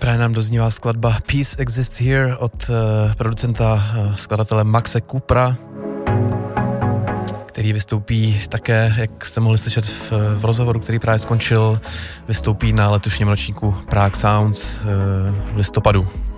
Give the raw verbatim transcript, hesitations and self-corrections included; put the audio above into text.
Právě nám doznívá skladba Peace Exists Here od uh, producenta, uh, skladatele Maxe Coopera, který vystoupí také, jak jste mohli slyšet v, v rozhovoru, který právě skončil, vystoupí na letošním ročníku Prague Sounds uh, v listopadu.